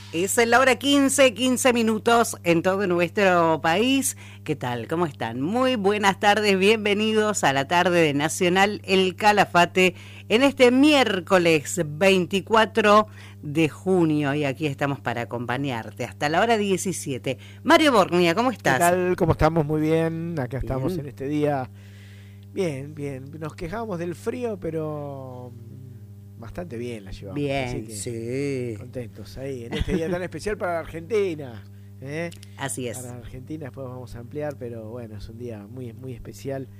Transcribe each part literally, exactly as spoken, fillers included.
Es la hora quince, quince minutos en todo nuestro país. ¿Qué tal? ¿Cómo están? Muy buenas tardes, bienvenidos a la tarde de Nacional El Calafate en este miércoles veinticuatro de junio y aquí estamos para acompañarte hasta la hora diecisiete. Mario Borgnia, ¿cómo estás? ¿Qué tal? ¿Cómo estamos? Muy bien, acá Bien. estamos en este día. Bien, bien, nos quejábamos del frío, pero bastante bien la llevamos. Bien, así que sí. contentos ahí, en este día tan especial para la Argentina. ¿eh? Así es. Para Argentina después vamos a ampliar, pero bueno, es un día muy, muy especial.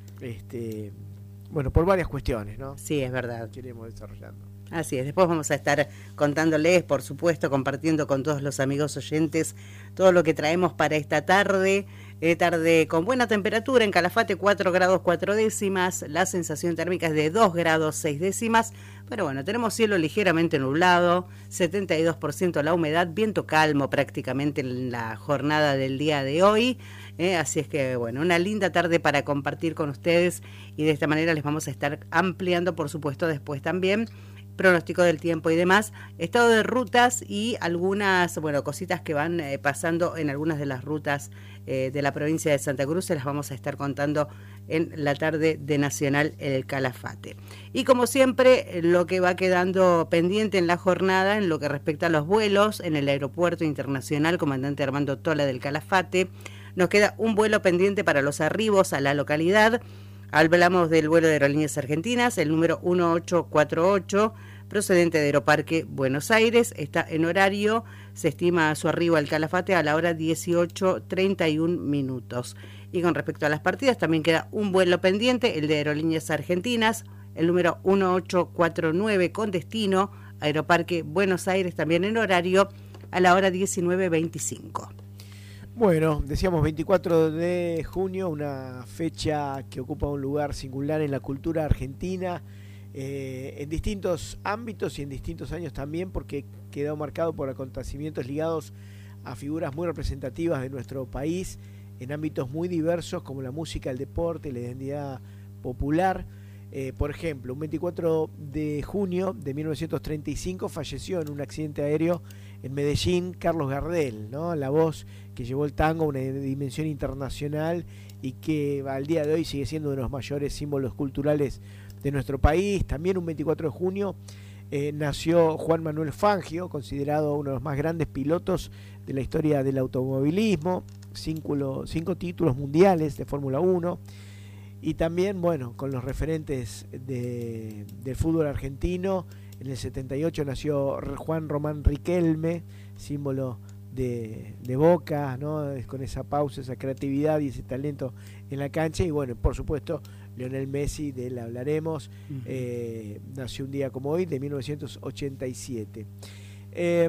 Este, bueno, por varias cuestiones, ¿no? Sí, es verdad. Que iremos desarrollando. Así es, después vamos a estar contándoles, por supuesto, compartiendo con todos los amigos oyentes todo lo que traemos para esta tarde, eh, tarde con buena temperatura en Calafate, cuatro grados cuatro décimas, la sensación térmica es de dos grados seis décimas, pero bueno, tenemos cielo ligeramente nublado, setenta y dos por ciento la humedad, viento calmo prácticamente en la jornada del día de hoy, eh, así es que bueno, una linda tarde para compartir con ustedes y de esta manera les vamos a estar ampliando, por supuesto, después también pronóstico del tiempo y demás, estado de rutas y algunas, bueno, cositas que van eh, pasando en algunas de las rutas eh, de la provincia de Santa Cruz, se las vamos a estar contando en la tarde de Nacional El Calafate. Y como siempre, lo que va quedando pendiente en la jornada en lo que respecta a los vuelos en el Aeropuerto Internacional Comandante Armando Tola del Calafate, nos queda un vuelo pendiente para los arribos a la localidad. Hablamos del vuelo de Aerolíneas Argentinas, el número uno ocho cuatro ocho, procedente de Aeroparque Buenos Aires, está en horario, se estima su arribo al Calafate a la hora dieciocho treinta y un minutos. Y con respecto a las partidas, también queda un vuelo pendiente, el de Aerolíneas Argentinas, el número uno ocho cuatro nueve, con destino Aeroparque Buenos Aires, también en horario a la hora diecinueve veinticinco. Bueno, decíamos veinticuatro de junio, una fecha que ocupa un lugar singular en la cultura argentina, eh, en distintos ámbitos y en distintos años también, porque quedó marcado por acontecimientos ligados a figuras muy representativas de nuestro país, en ámbitos muy diversos como la música, el deporte, la identidad popular. Eh, por ejemplo, un veinticuatro de junio de mil novecientos treinta y cinco falleció en un accidente aéreo en Medellín Carlos Gardel, ¿no? La voz que llevó el tango a una dimensión internacional y que al día de hoy sigue siendo uno de los mayores símbolos culturales de nuestro país. También un veinticuatro de junio eh, nació Juan Manuel Fangio, considerado uno de los más grandes pilotos de la historia del automovilismo, cinco, cinco títulos mundiales de Fórmula uno. Y también, bueno, con los referentes de, del fútbol argentino, en el setenta y ocho nació Juan Román Riquelme, símbolo de, de Boca, ¿no? Con esa pausa, esa creatividad y ese talento en la cancha. Y bueno, por supuesto, Lionel Messi, de él hablaremos, uh-huh. eh, nació un día como hoy, de mil novecientos ochenta y siete. Eh,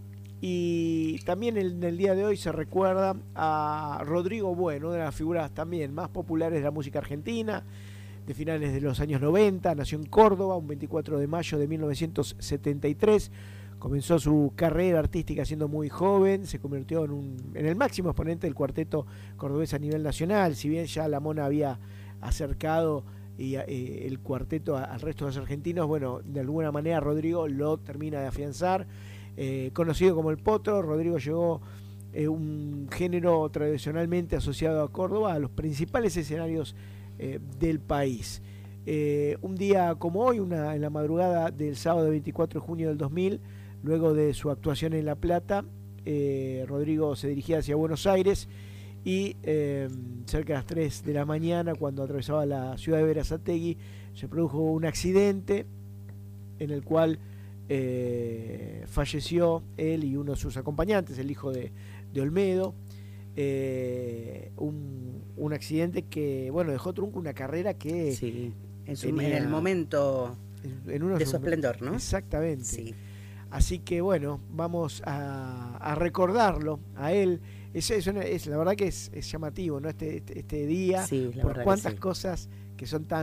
y también en el día de hoy se recuerda a Rodrigo Bueno, una de las figuras también más populares de la música argentina, de finales de los años noventa, nació en Córdoba un veinticuatro de mayo de mil novecientos setenta y tres, comenzó su carrera artística siendo muy joven, se convirtió en, un, en el máximo exponente del cuarteto cordobés a nivel nacional, si bien ya la Mona había acercado y, eh, el cuarteto a, al resto de los argentinos, bueno, de alguna manera Rodrigo lo termina de afianzar, eh, conocido como el Potro. Rodrigo llegó eh, un género tradicionalmente asociado a Córdoba, a los principales escenarios Eh, del país. Eh, un día como hoy, una, en la madrugada del sábado veinticuatro de junio del dos mil, luego de su actuación en La Plata, eh, Rodrigo se dirigía hacia Buenos Aires y eh, cerca de las tres de la mañana, cuando atravesaba la ciudad de Berazategui, se produjo un accidente en el cual eh, falleció él y uno de sus acompañantes, el hijo de, de Olmedo. Eh, un, un accidente que, bueno, dejó trunco una carrera que sí, en, su, tenía, en el momento en, en uno de su esplendor, ¿no? Exactamente. Sí. Así que bueno, vamos a, a recordarlo a él. Es, es, una, es la verdad que es, es llamativo, ¿no? Este, este, este día, sí, la por verdad cuántas que sí. cosas que son tan